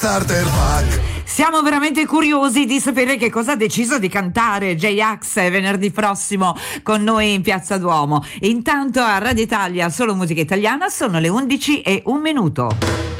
Starter Pack. Siamo veramente curiosi di sapere che cosa ha deciso di cantare J-Ax venerdì prossimo con noi in Piazza Duomo. Intanto a Radio Italia, solo musica italiana, sono le 11:01.